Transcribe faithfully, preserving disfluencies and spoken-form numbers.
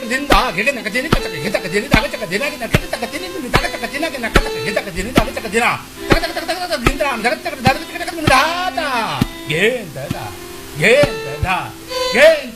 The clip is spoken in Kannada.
ದಿಂದ ಗೆಗೆ ನಕ ದಿನ ಕಚಕ ಗೆತ ಕ ದಿನ ದಾಗ ಚಕ ದಿನ ಗೆ ನಕ ತಕ ದಿನ ನಿ ದಾಗ ಚಕ ದಿನ ಗೆ ನಕ ತಕ ಗೆತ ಕ ದಿನ ದಾಗ ಚಕ ದಿನ ತಕ ತಕ ತಕ ತಕ ದಿಂದ ದಾಗ ಚಕ ದಾಗ ಚಕ ದಾಗ ಗೆ ದ ಗೆ ದ ಗೆ ದ